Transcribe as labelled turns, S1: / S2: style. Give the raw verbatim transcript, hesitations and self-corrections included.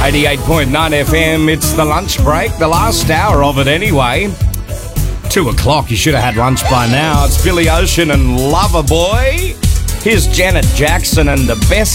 S1: eighty-eight point nine F M, it's the lunch break, the last hour of it anyway. Two o'clock, you should have had lunch by now. It's Billy Ocean and Loverboy. Here's Janet Jackson and the best